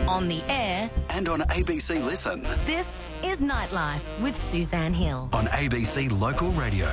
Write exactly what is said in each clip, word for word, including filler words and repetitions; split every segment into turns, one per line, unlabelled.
on the air,
and on A B C Listen.
this is Nightlife with Suzanne Hill.
On A B C Local Radio.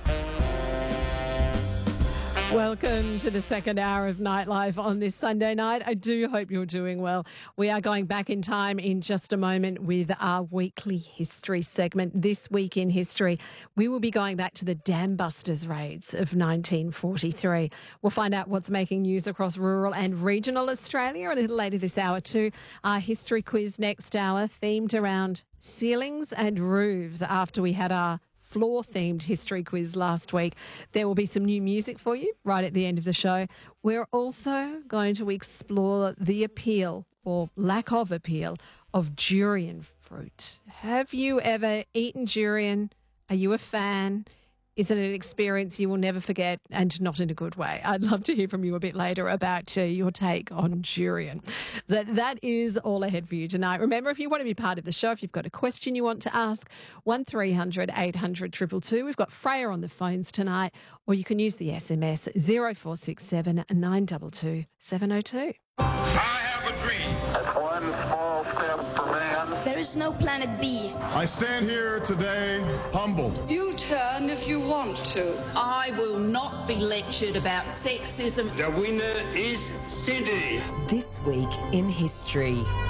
Welcome to the second hour of Nightlife on this Sunday night. I do hope you're doing well. We are going back in time in just a moment with our weekly history segment. This week in history, we will be going back to the Dam Busters raids of nineteen forty-three. We'll find out what's making news across rural and regional Australia a little later this hour too. Our history quiz next hour themed around ceilings and roofs after we had our floor-themed history quiz last week. There will be some new music for you right at the end of the show. We're also going to explore the appeal, or lack of appeal, of durian fruit. Have you ever eaten durian? Are you a fan? Is it an experience you will never forget, and not in a good way? I'd love to hear from you a bit later about uh, your take on durian. So that is all ahead for you tonight. Remember, if you want to be part of the show, if you've got a question you want to ask, one three hundred eight hundred two two two. We've got Freya on the phones tonight, or you can use the S M S zero four six seven nine two two seven zero two.
I have a dream.
That's one small step for man.
There is no planet B.
I stand here today humbled.
You turn if you want to.
I will not be lectured about sexism.
The winner is Cindy.
This week in history.